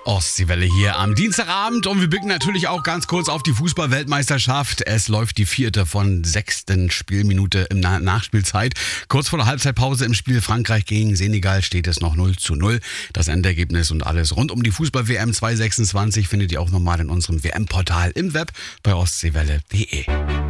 Ostseewelle hier am Dienstagabend und wir blicken natürlich auch ganz kurz auf die Fußball-Weltmeisterschaft. Es läuft die 4. von 6. Spielminute im Nachspielzeit. Kurz vor der Halbzeitpause im Spiel Frankreich gegen Senegal steht es noch 0:0. Das Endergebnis und alles rund um die Fußball-WM 2026 findet ihr auch nochmal in unserem WM-Portal im Web bei ostseewelle.de.